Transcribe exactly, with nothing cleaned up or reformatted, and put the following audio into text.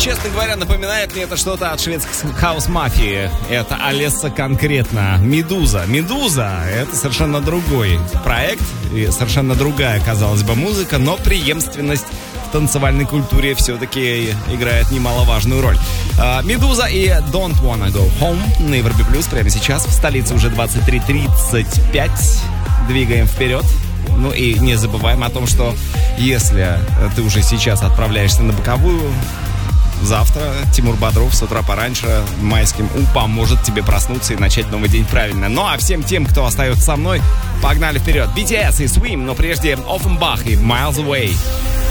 честно говоря, напоминает мне это что-то от шведской хаус-мафии. Это Алесса конкретно. Медуза. Медуза — это совершенно другой проект и совершенно другая, казалось бы, музыка, но преемственность в танцевальной культуре все-таки играет немаловажную роль. Медуза и Don't Wanna Go Home на Европе Плюс прямо сейчас. В столице уже двадцать три тридцать пять. Двигаем вперед. Ну и не забываем о том, что если ты уже сейчас отправляешься на боковую, завтра Тимур Бодров с утра пораньше майским упам может тебе проснуться и начать новый день правильно. Ну а всем тем, кто остается со мной, погнали вперед. би ти эс и Swim, но прежде Offenbach и Miles Away.